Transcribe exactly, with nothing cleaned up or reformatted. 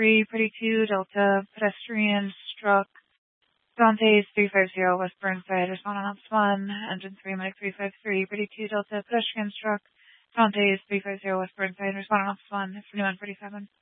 three, Pretty two, Delta, pedestrian struck. Dante's three five zero, West Burnside, respond on ops one, engine three, Medic three five three, Pretty two, Delta, pedestrian struck. Dante's three five zero, West Burnside, respond on ops one, for new one forty-seven.